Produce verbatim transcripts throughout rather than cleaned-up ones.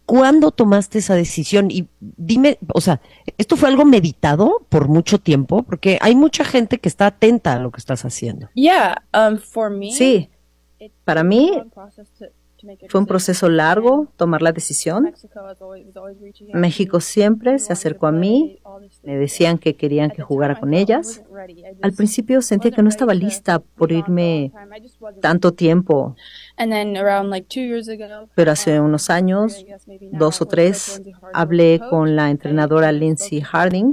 cuándo tomaste esa decisión? Y dime, o sea, ¿esto fue algo meditado por mucho tiempo? Porque hay mucha gente que está atenta a lo que estás haciendo. Yeah, um, for me, Sí, para mí fue un proceso largo tomar la decisión. México siempre se acercó a mí, me decían que querían que jugara con ellas. Al principio sentía que no estaba lista por irme tanto tiempo, pero hace unos años, dos o tres, hablé con la entrenadora Lindsay Harding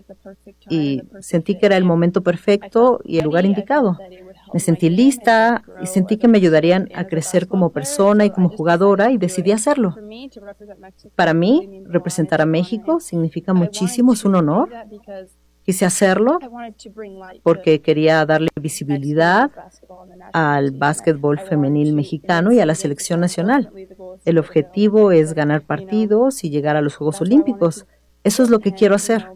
y sentí que era el momento perfecto y el lugar indicado. Me sentí lista y sentí que me ayudarían a crecer como persona y como jugadora y decidí hacerlo. Para mí, representar a México significa muchísimo, es un honor. Quise hacerlo porque quería darle visibilidad al básquetbol femenil mexicano y a la selección nacional. El objetivo es ganar partidos y llegar a los Juegos Olímpicos. Eso es lo que quiero hacer.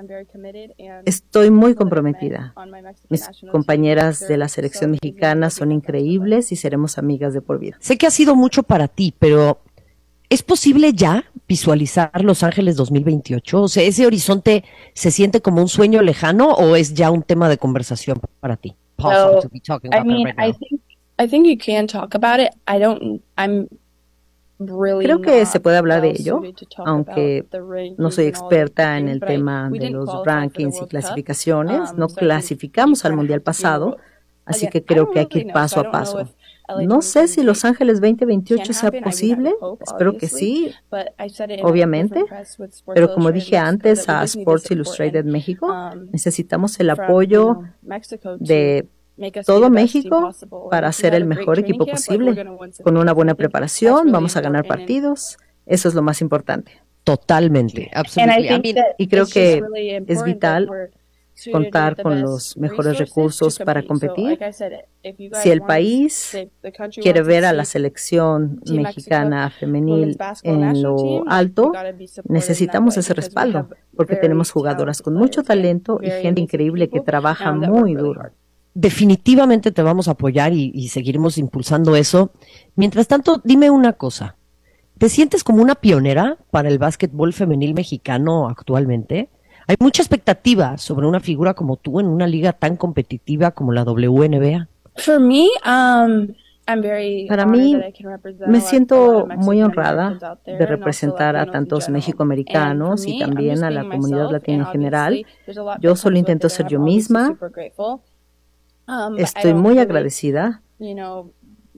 Estoy muy comprometida. Mis compañeras de la selección mexicana son increíbles y seremos amigas de por vida. Sé que ha sido mucho para ti, pero ¿es posible ya visualizar Los Ángeles dos mil veintiocho? O sea, ¿ese horizonte se siente como un sueño lejano o es ya un tema de conversación para ti? So, I mean, right I think I think you can talk about it. I don't. I'm really Creo que not se puede hablar de well ello, suited to talk aunque about the rankings no soy and all experta these en things, el but I- tema we de didn't los qualify for the rankings y World Cup. clasificaciones. Um, No so I think clasificamos you al kinda Mundial have to do pasado, what- así Again, que I creo don't que hay really que ir know, paso so I a don't know paso. if L A No sé si Los Ángeles veinte veintiocho can sea happen. I mean, I posible, would hope, espero que obviously, sí, but I said it in a obviamente, different press with Sports pero como Illustrated dije Mexico antes that we a just need the Sports support Illustrated and, México, um, necesitamos el from, you apoyo know, Mexico to de make us be todo the best team México possible. And para if we ser have el a great mejor training equipo camp, like, we're posible. gonna win some Con una games. buena I think that's preparación, really vamos a ganar important. And- partidos. Eso es lo más importante. Totalmente, And I absolutamente. think I mean, that Y creo it's que just really es important vital that we're suited contar with the con best los mejores resources recursos to para compete. So, competir. like I said, if you guys Si el want us- país the- the country quiere wants to ver a la see selección Team mexicana Mexico femenil women's basketball en national lo team, like, we alto, gotta be supported in that necesitamos way ese because we respaldo, have porque very tenemos jugadoras talented con mucho players and talento y very gente amazing increíble que people, trabaja um, that work muy really duro. hard. definitivamente te vamos a apoyar y, y seguiremos impulsando eso. Mientras tanto, dime una cosa. ¿Te sientes como una pionera para el básquetbol femenil mexicano actualmente? Hay mucha expectativa sobre una figura como tú en una liga tan competitiva como la W N B A. For me, um, I'm very Para honored mí, that I can represent a me lot- a siento lot of muy Mexican honrada Americans out there de and also representar a Latinos in tantos general. mexicoamericanos And for y me, I'm también just a la being comunidad myself, latina en and general. obviously there's a lot Yo that solo comes with intento it ser that yo I'm obviously misma. super grateful. Um, but I Estoy don't muy really, agradecida. you know,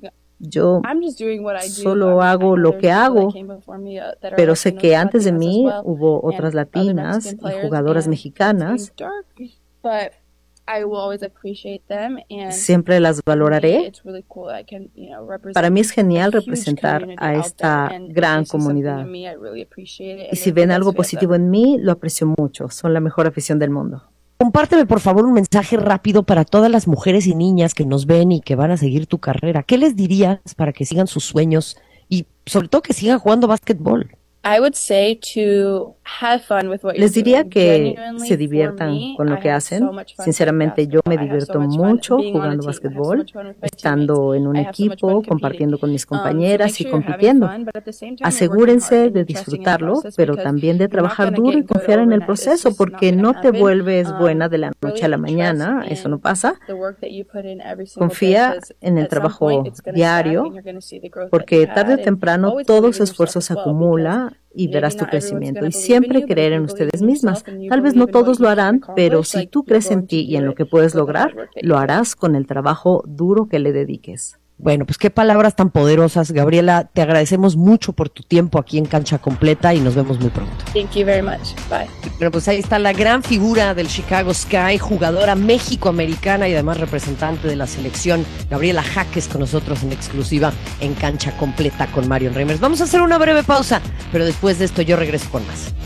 Yo I'm just doing what I do. solo I mean, I hago know lo there's que people that hago, came before me, uh, that are pero sé Latinos, que antes de Latinas as mí well, hubo and otras other latinas Mexican y players, jugadoras and mexicanas. it's dark, but I will always appreciate them, and Siempre las for me, valoraré. it's really cool that I can, you know, represent Para mí es genial a huge representar community a out esta there, and if gran they see something comunidad. in me, I really appreciate it, Y and si they're the ven best algo fit of positivo them. en mí, lo aprecio mucho. Son la mejor afición del mundo. Compárteme, por favor, un mensaje rápido para todas las mujeres y niñas que nos ven y que van a seguir tu carrera. ¿Qué les dirías para que sigan sus sueños y sobre todo que sigan jugando básquetbol? I would say to have fun with what you're Les diría doing. que Genuinely, se for diviertan me, con lo I que had hacen. so much fun Sinceramente, playing yo me basketball. I have so divierto much fun mucho being on a jugando team. I have so básquetbol, much fun with my estando teammates. en un I have so much fun equipo, competing. compartiendo con mis Um, so make compañeras y sure you're having compitiendo. fun, but at the same time you're working Asegúrense hard and de you're trusting in the disfrutarlo, process pero because también de you're not trabajar gonna duro y get good confiar en el overnight. It's proceso, just not porque gonna no te happen. vuelves Um, buena de la noche a la really mañana, trust eso no in pasa. the work that you put in every single day, Confía 'cause en el at some trabajo point it's gonna stack diario, and you're gonna see the growth that porque you tarde o had, and temprano always todo believe su in yourself esfuerzo as se well, acumula because y maybe verás tu not everyone's crecimiento. gonna Y believe in siempre you, but if creer you en believe ustedes in mismas. yourself and you Tal vez believe no in what todos you lo can harán, pero accomplish, si like, tú you're crees en going to ti y do en lo it que puedes with the lograr, hard work that lo you put in. harás con el trabajo duro que le dediques. Bueno, pues qué palabras tan poderosas, Gabriela. Te agradecemos mucho por tu tiempo aquí en Cancha Completa y nos vemos muy pronto. Thank you very much. Bye. Bueno, pues ahí está la gran figura del Chicago Sky, jugadora méxico-americana y además representante de la selección, Gabriela Jaques, con nosotros en exclusiva en Cancha Completa con Marion Reimers. Vamos a hacer una breve pausa, pero después de esto yo regreso con más.